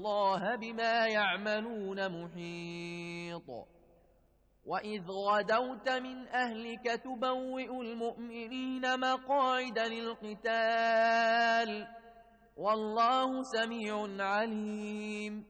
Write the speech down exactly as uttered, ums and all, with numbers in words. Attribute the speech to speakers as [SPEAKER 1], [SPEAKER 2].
[SPEAKER 1] الله بما يعملون محيط وإذ غدوت من أهلك تبوئ المؤمنين مقاعد للقتال والله سميع عليم